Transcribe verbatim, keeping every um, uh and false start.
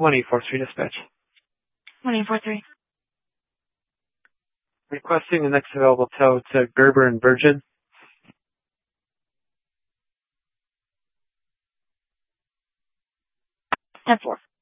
one eight four three dispatch. one eight four three. Requesting the next available tow to Gerber and Virgin. ten four.